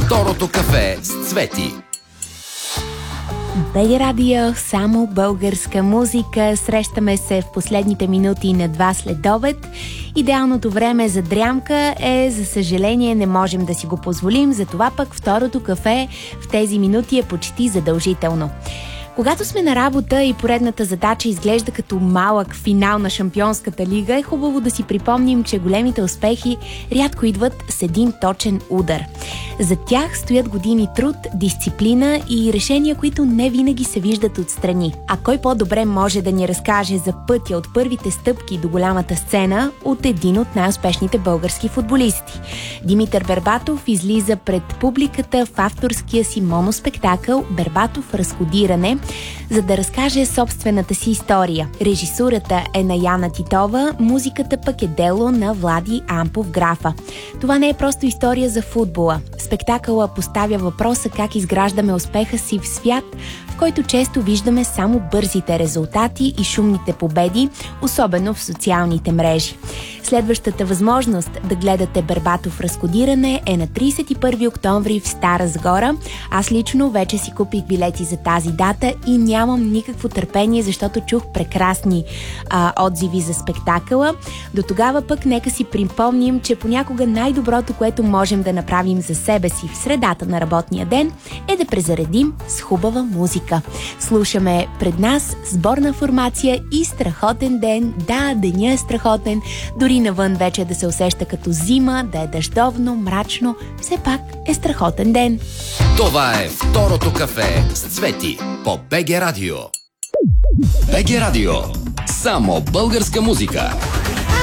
Второто кафе с Цвети. БГ Радио, само българска музика. Срещаме се в последните минути на 2 следобед. Идеалното време за дрямка за съжаление, не можем да си го позволим, затова пък второто кафе в тези минути е почти задължително. Когато сме на работа и поредната задача изглежда като малък финал на Шампионската лига, е хубаво да си припомним, че големите успехи рядко идват с един точен удар. За тях стоят години труд, дисциплина и решения, които не винаги се виждат отстрани. А кой по-добре може да ни разкаже за пътя от първите стъпки до голямата сцена от един от най-успешните български футболисти? Димитър Бербатов излиза пред публиката в авторския си моноспектакъл «Бербатов разкодиране», за да разкаже собствената си история. Режисурата е на Яна Титова, музиката пък е дело на Влади Ампов Графа. Това не е просто история за футбола. Спектакъла поставя въпроса как изграждаме успеха си в свят, в който често виждаме само бързите резултати и шумните победи, особено в социалните мрежи. Следващата възможност да гледате Бербатов разкодиране е на 31 октомври в Стара Загора. Аз лично вече си купих билети за тази дата и нямам никакво търпение, защото чух прекрасни отзиви за спектакъла. До тогава пък нека си припомним, че понякога най-доброто, което можем да направим за себе си в средата на работния ден, е да презаредим с хубава музика. Слушаме пред нас сборна формация и страхотен ден. Да, деня е страхотен, дори навън вече да се усеща като зима, да е дъждовно, мрачно, все пак е страхотен ден. Това е второто кафе с Цвети по БГ Радио. БГ Радио. Само българска музика.